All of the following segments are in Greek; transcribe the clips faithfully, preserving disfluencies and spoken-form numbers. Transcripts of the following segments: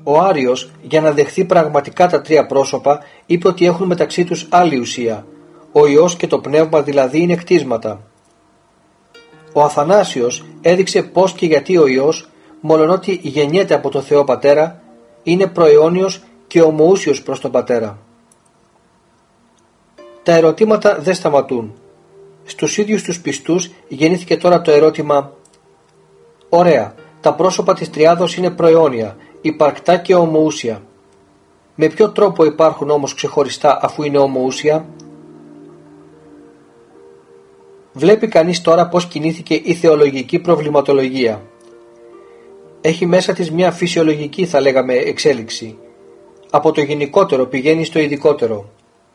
Ο Άριος, για να δεχθεί πραγματικά τα τρία πρόσωπα, είπε ότι έχουν μεταξύ τους άλλη ουσία. Ο Υιός και το Πνεύμα δηλαδή είναι κτίσματα. Ο Αθανάσιος έδειξε πως και γιατί ο Υιός, μολονότι γεννιέται από τον Θεό Πατέρα, είναι προαιώνιος και ομοούσιος προς τον Πατέρα. Τα ερωτήματα δεν σταματούν. Στους ίδιους τους πιστούς γεννήθηκε τώρα το ερώτημα: ωραία, τα πρόσωπα της Τριάδος είναι προαιώνια, υπαρκτά και ομοούσια. Με ποιο τρόπο υπάρχουν όμως ξεχωριστά αφού είναι ομοούσια? Βλέπει κανείς τώρα πως κινήθηκε η θεολογική προβληματολογία. Έχει μέσα της μια φυσιολογική, θα λέγαμε, εξέλιξη. Από το γενικότερο πηγαίνει στο ειδικότερο.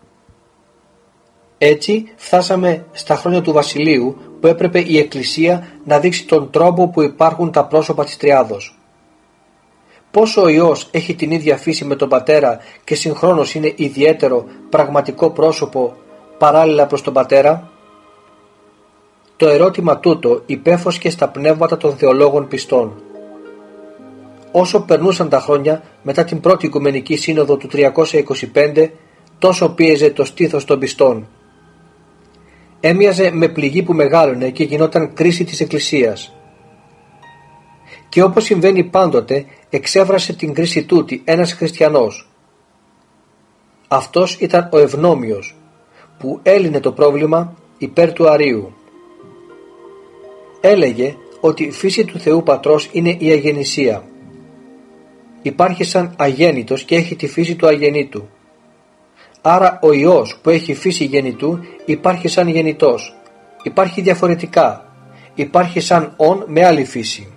Έτσι φτάσαμε στα χρόνια του Βασιλείου, που έπρεπε η Εκκλησία να δείξει τον τρόπο που υπάρχουν τα πρόσωπα της Τριάδος. Πόσο ο Υιός έχει την ίδια φύση με τον Πατέρα και συγχρόνως είναι ιδιαίτερο πραγματικό πρόσωπο παράλληλα προς τον Πατέρα? Το ερώτημα τούτο υπέφωσκε στα πνεύματα των θεολόγων πιστών. Όσο περνούσαν τα χρόνια μετά την πρώτη Οικουμενική Σύνοδο του τριακόσια είκοσι πέντε, τόσο πίεζε το στήθος των πιστών. Έμοιαζε με πληγή που μεγάλωνε και γινόταν κρίση της Εκκλησίας. Και όπως συμβαίνει πάντοτε, εξέφρασε την κρίση τούτη ένας χριστιανός. Αυτός ήταν ο Ευνόμιος, που έλυνε το πρόβλημα υπέρ του Αρείου. Έλεγε ότι η φύση του Θεού Πατρός είναι η αγεννησία. Υπάρχει σαν αγέννητος και έχει τη φύση του αγεννήτου. Άρα ο Υιός που έχει φύση γεννητού υπάρχει σαν γεννητός. Υπάρχει διαφορετικά. Υπάρχει σαν ον με άλλη φύση.